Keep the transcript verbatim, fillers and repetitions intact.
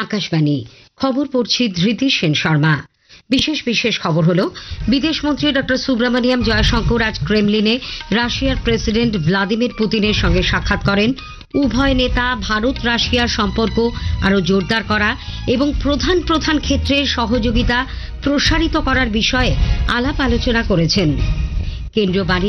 আকাশবাণী খবর পড়ছি ধৃতি সেন শর্মা। বিশেষ বিশেষ খবর হলো, বিদেশমন্ত্রী ডক্টর সুব্রমণিয়াম জয়শঙ্কর আজ ক্রেমলিনে রাশিয়ার প্রেসিডেন্ট ভ্লাদিমির পুতিনের সঙ্গে সাক্ষাৎ করেন। উভয় নেতা ভারত রাশিয়ার সম্পর্ক আরো জোরদার করা এবং প্রধান প্রধান ক্ষেত্রে সহযোগিতা প্রসারিত করার বিষয়ে আলাপ আলোচনা করেছেন। কেন্দ্রীয় বাণিজ্য